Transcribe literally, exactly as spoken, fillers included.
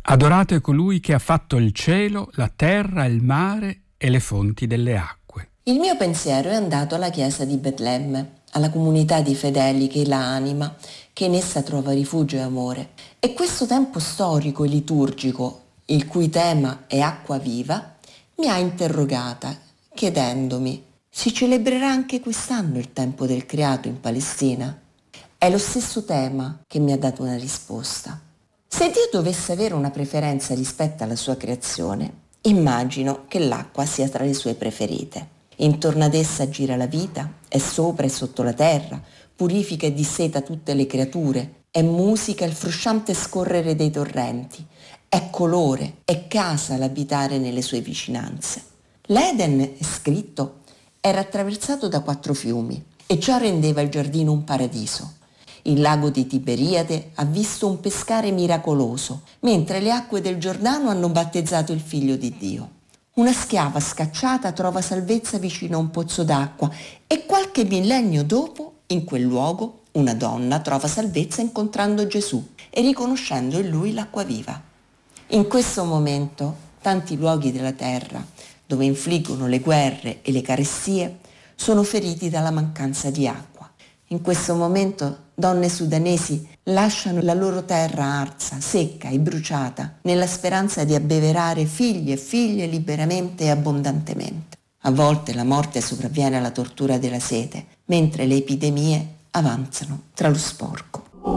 Adorate colui che ha fatto il cielo, la terra, il mare e le fonti delle acque. Il mio pensiero è andato alla chiesa di Betlemme, alla comunità di fedeli che la anima, che in essa trova rifugio e amore. E questo tempo storico e liturgico, il cui tema è acqua viva, mi ha interrogata, chiedendomi: si celebrerà anche quest'anno il tempo del creato in Palestina? È lo stesso tema che mi ha dato una risposta. Se Dio dovesse avere una preferenza rispetto alla sua creazione, immagino che l'acqua sia tra le sue preferite. Intorno ad essa gira la vita, è sopra e sotto la terra, purifica e disseta tutte le creature, è musica il frusciante scorrere dei torrenti, è colore, è casa l'abitare nelle sue vicinanze. L'Eden, è scritto, era attraversato da quattro fiumi e ciò rendeva il giardino un paradiso. Il lago di Tiberiade ha visto un pescare miracoloso, mentre le acque del Giordano hanno battezzato il Figlio di Dio. Una schiava scacciata trova salvezza vicino a un pozzo d'acqua e qualche millennio dopo, in quel luogo, una donna trova salvezza incontrando Gesù e riconoscendo in lui l'acqua viva. In questo momento, tanti luoghi della terra, dove infliggono le guerre e le carestie, sono feriti dalla mancanza di acqua. In questo momento donne sudanesi lasciano la loro terra arsa, secca e bruciata, nella speranza di abbeverare figli e figlie liberamente e abbondantemente. A volte la morte sopravviene alla tortura della sete, mentre le epidemie avanzano tra lo sporco.